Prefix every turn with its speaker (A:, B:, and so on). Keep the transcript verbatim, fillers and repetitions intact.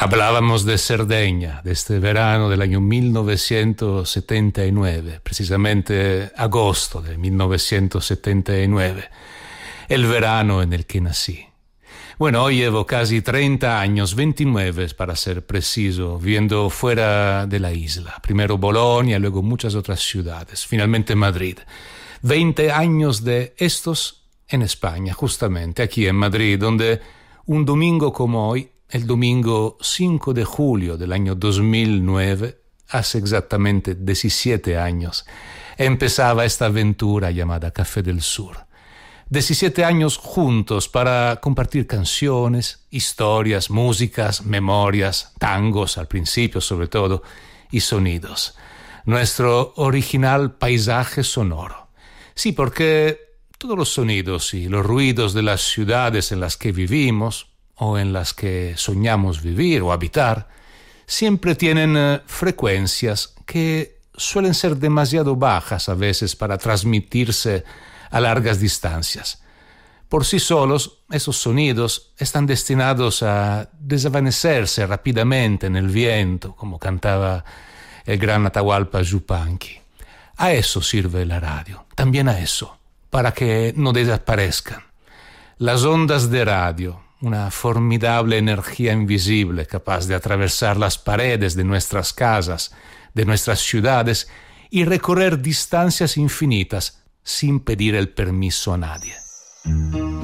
A: Hablábamos de Cerdeña, de este verano del año mil novecientos setenta y nueve, precisamente agosto de mil novecientos setenta y nueve, el verano en el que nací. Bueno, hoy llevo casi treinta años, veintinueve para ser preciso, viviendo fuera de la isla. Primero Bolonia, luego muchas otras ciudades, finalmente Madrid. veinte años de estos en España, justamente aquí en Madrid, donde un domingo como hoy, el domingo cinco de julio del año dos mil nueve, hace exactamente diecisiete años, empezaba esta aventura llamada Café del Sur. diecisiete años juntos para compartir canciones, historias, músicas, memorias, tangos al principio sobre todo, y sonidos. Nuestro original paisaje sonoro. Sí, porque todos los sonidos y los ruidos de las ciudades en las que vivimos o en las que soñamos vivir o habitar, siempre tienen uh, frecuencias que suelen ser demasiado bajas a veces para transmitirse a largas distancias. Por sí solos, esos sonidos están destinados a desvanecerse rápidamente en el viento, como cantaba el gran Atahualpa Yupanqui. A eso sirve la radio, también a eso, para que no desaparezcan. Las ondas de radio, una formidable energía invisible capaz de atravesar las paredes de nuestras casas, de nuestras ciudades y recorrer distancias infinitas sin pedir el permiso a nadie.